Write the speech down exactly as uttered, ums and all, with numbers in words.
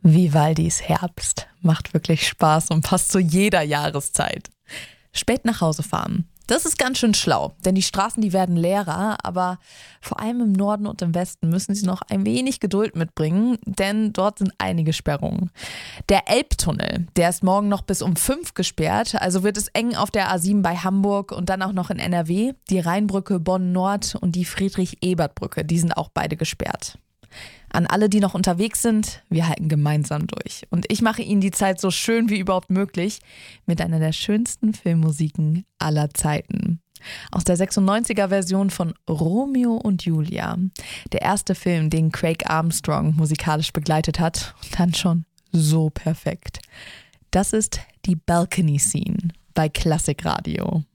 Vivaldis Herbst macht wirklich Spaß und passt zu jeder Jahreszeit. Spät nach Hause fahren. Das ist ganz schön schlau, denn die Straßen, die werden leerer, aber vor allem im Norden und im Westen müssen Sie noch ein wenig Geduld mitbringen, denn dort sind einige Sperrungen. Der Elbtunnel, der ist morgen noch bis um fünf gesperrt, also wird es eng auf der A sieben bei Hamburg und dann auch noch in N R W. Die Rheinbrücke Bonn-Nord und die Friedrich-Ebert-Brücke, die sind auch beide gesperrt. An alle, die noch unterwegs sind, wir halten gemeinsam durch. Und ich mache Ihnen die Zeit so schön wie überhaupt möglich mit einer der schönsten Filmmusiken aller Zeiten. Aus der sechsundneunziger-Version von Romeo und Julia. Der erste Film, den Craig Armstrong musikalisch begleitet hat. Und dann schon so perfekt. Das ist die Balcony Scene bei Klassikradio.